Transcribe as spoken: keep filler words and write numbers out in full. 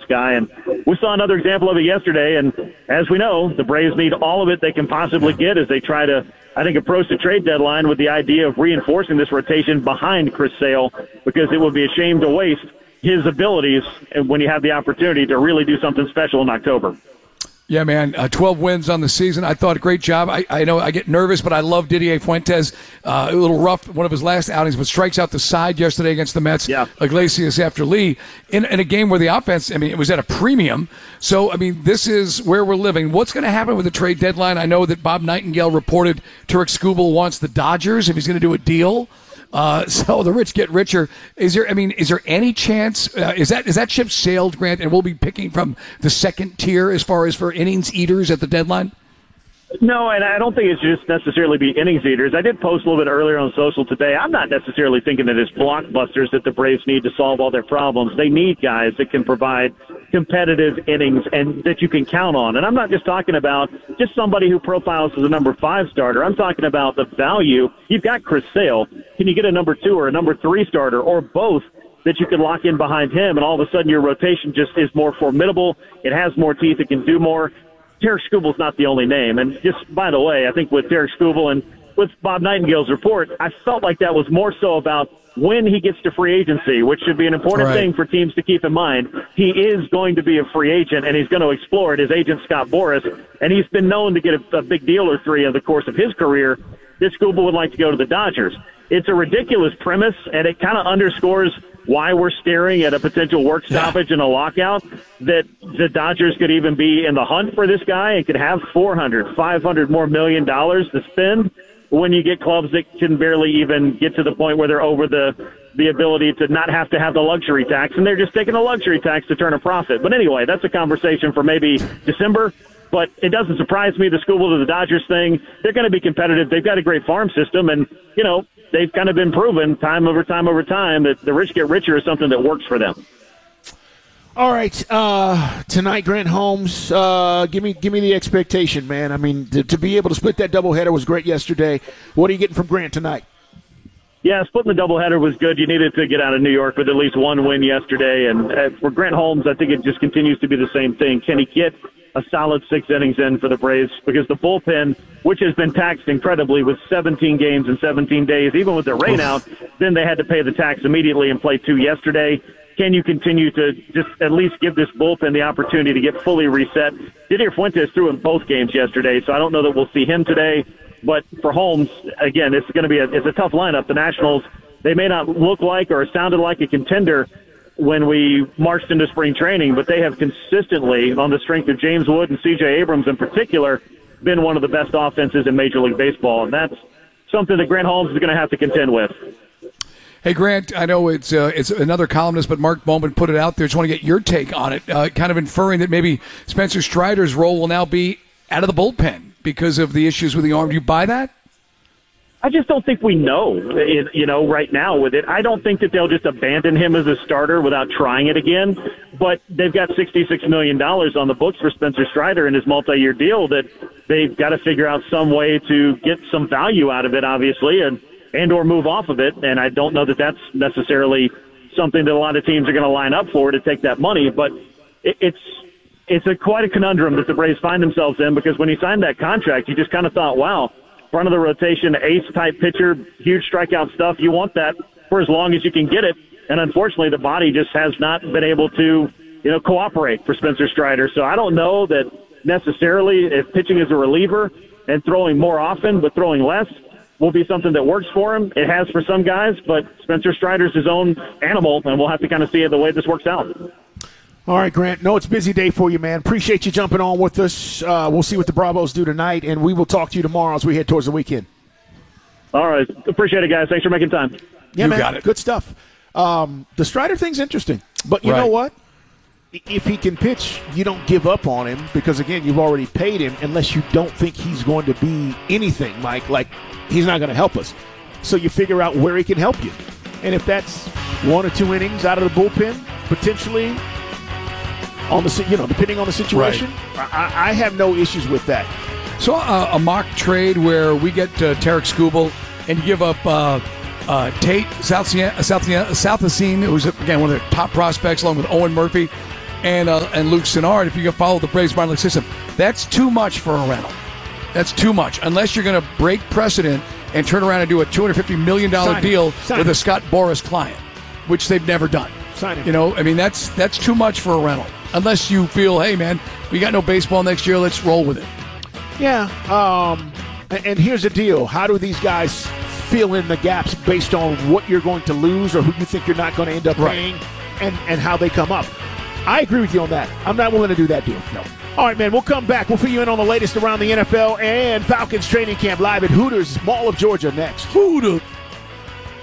guy. And we saw another example of it yesterday. And as we know, the Braves need all of it they can possibly get as they try to, I think, approach the trade deadline with the idea of reinforcing this rotation behind Chris Sale, because it would be a shame to waste his abilities when you have the opportunity to really do something special in October. Yeah, man, uh, twelve wins on the season. I thought a great job. I, I know I get nervous, but I love Didier Fuentes. Uh, a little rough, one of his last outings, but strikes out the side yesterday against the Mets. Yeah. Iglesias after Lee in, in a game where the offense, I mean, it was at a premium. So, I mean, this is where we're living. What's going to happen with the trade deadline? I know that Bob Nightingale reported Turek Skubal wants the Dodgers if he's going to do a deal. Uh, so the rich get richer. Is there? I mean, is there any chance? Uh, is that is that ship sailed, Grant? And we'll be picking from the second tier as far as for innings eaters at the deadline. No, and I don't think it should just necessarily be innings eaters. I did post a little bit earlier on social today. I'm not necessarily thinking that it's blockbusters that the Braves need to solve all their problems. They need guys that can provide competitive innings and that you can count on. And I'm not just talking about just somebody who profiles as a number five starter. I'm talking about the value. You've got Chris Sale. Can you get a number two or a number three starter or both that you can lock in behind him, and all of a sudden your rotation just is more formidable. It has more teeth. It can do more. Tarik Skubal's not the only name. And just, by the way, I think with Tarik Skubal and with Bob Nightingale's report, I felt like that was more so about when he gets to free agency, which should be an important right. thing for teams to keep in mind. He is going to be a free agent, and he's going to explore it. His agent, Scott Boras, and he's been known to get a, a big deal or three in the course of his career. This Skubal would like to go to the Dodgers. It's a ridiculous premise, and it kind of underscores why we're staring at a potential work stoppage yeah. and a lockout, that the Dodgers could even be in the hunt for this guy and could have four hundred, five hundred more million dollars to spend when you get clubs that can barely even get to the point where they're over the, the ability to not have to have the luxury tax, and they're just taking a luxury tax to turn a profit. But anyway, that's a conversation for maybe December. But it doesn't surprise me, the Skubal to the Dodgers thing. They're going to be competitive. They've got a great farm system, and, you know, they've kind of been proven time over time over time that the rich get richer is something that works for them. All right, uh, tonight, Grant Holmes, uh, give me give me the expectation, man. I mean, to, to be able to split that doubleheader was great yesterday. What are you getting from Grant tonight? Yeah, splitting the doubleheader was good. You needed to get out of New York with at least one win yesterday. And uh, for Grant Holmes, I think it just continues to be the same thing. Can he get a solid six innings in for the Braves? Because the bullpen, which has been taxed incredibly with seventeen games in seventeen days, even with the rain out, then they had to pay the tax immediately and play two yesterday. Can you continue to just at least give this bullpen the opportunity to get fully reset? Didier Fuentes threw in both games yesterday, so I don't know that we'll see him today. But for Holmes, again, it's going to be a, it's a tough lineup. The Nationals, they may not look like or sounded like a contender when we marched into spring training, but they have consistently, on the strength of James Wood and C J Abrams in particular, been one of the best offenses in Major League Baseball, and that's something that Grant Holmes is going to have to contend with. Hey, Grant, I know it's uh, it's another columnist, but Mark Bowman put it out there. Just want to get your take on it, uh, kind of inferring that maybe Spencer Strider's role will now be out of the bullpen because of the issues with the arm. Do you buy that? I just don't think we know, you know, right now with it. I don't think that they'll just abandon him as a starter without trying it again. But they've got sixty-six million dollars on the books for Spencer Strider in his multi-year deal that they've got to figure out some way to get some value out of it, obviously, and, and or move off of it. And I don't know that that's necessarily something that a lot of teams are going to line up for to take that money. But it, it's it's a quite a conundrum that the Braves find themselves in, because when he signed that contract, you just kind of thought, wow, front of the rotation, ace-type pitcher, huge strikeout stuff. You want that for as long as you can get it. And unfortunately, the body just has not been able to, you know, cooperate for Spencer Strider. So I don't know that necessarily if pitching as a reliever and throwing more often but throwing less will be something that works for him. It has for some guys, but Spencer Strider's his own animal, and we'll have to kind of see the way this works out. All right, Grant. No, it's a busy day for you, man. Appreciate you jumping on with us. Uh, we'll see what the Bravos do tonight, and we will talk to you tomorrow as we head towards the weekend. All right. Appreciate it, guys. Thanks for making time. Yeah, you man. got it. Good stuff. Um, the Strider thing's interesting. But you right. know what? If he can pitch, you don't give up on him because, again, you've already paid him unless you don't think he's going to be anything, Mike. Like, he's not going to help us. So you figure out where he can help you. And if that's one or two innings out of the bullpen, potentially – on the, you know, depending on the situation, right. I, I have no issues with that. So uh, a mock trade where we get uh, Tarik Skubal and you give up uh, uh, Tate, South South South Southacene, who's again one of their top prospects, along with Owen Murphy. and uh, and Luke Sennard, if you can follow the Braves minor league system, that's too much for a rental. That's too much. Unless you're going to break precedent and turn around and do a two hundred fifty million dollars Sign deal Sign with him. a Scott Boras client, which they've never done. Sign him. You know, I mean, that's that's too much for a rental. Unless you feel, hey, man, we got no baseball next year, let's roll with it. Yeah. Um, and, and here's the deal. How do these guys fill in the gaps based on what you're going to lose or who you think you're not going to end up Right. paying and, and how they come up? I agree with you on that. I'm not willing to do that deal. No. All right, man, we'll come back. We'll fill you in on the latest around the N F L and Falcons training camp live at Hooters Mall of Georgia next. Hooters.